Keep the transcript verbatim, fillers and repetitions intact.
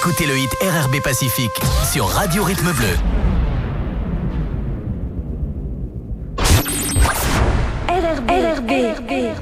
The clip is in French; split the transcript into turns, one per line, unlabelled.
écoutez le hit R R B Pacifique sur Radio Rythme Bleu.
R R B, R R B, R R B.